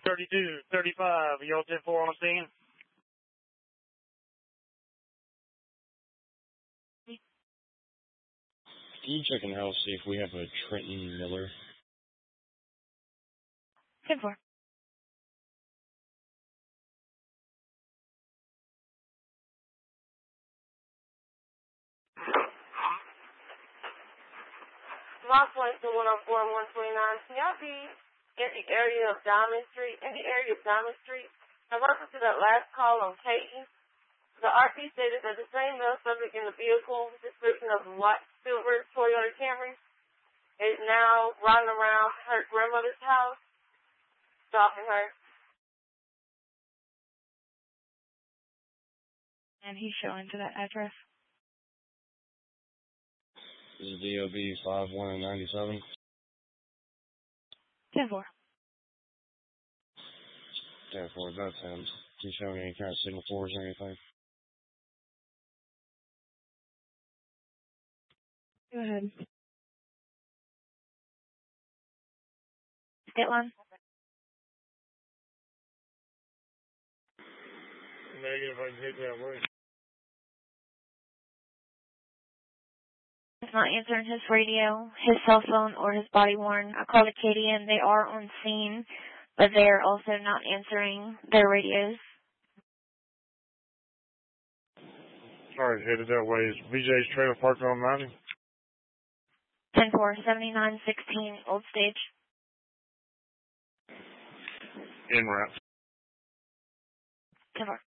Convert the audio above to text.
3235, y'all 10-4 on the scene. Can you check in the house, see if we have a Trenton Miller? 10-4. Lost point to 104 and 129. Can y'all be in the area of Diamond Street? I listened to that last call on Katie. The RP stated that the same male subject in the vehicle, description of white silver Toyota Camry, is now riding around her grandmother's house, stalking her. And he's showing to that address. This is DOB 5197. 10-4. 10-4, that's him. He's showing any kind of signal force or anything. Go ahead. Get one. Negative, I can hit that way. He's not answering his radio, his cell phone, or his body worn. I called Acadian. They are on scene, but they are also not answering their radios. Sorry, headed that way. Is VJ's trailer parked on 90? 10-4, 7916 Old Stage. En route. 10-4.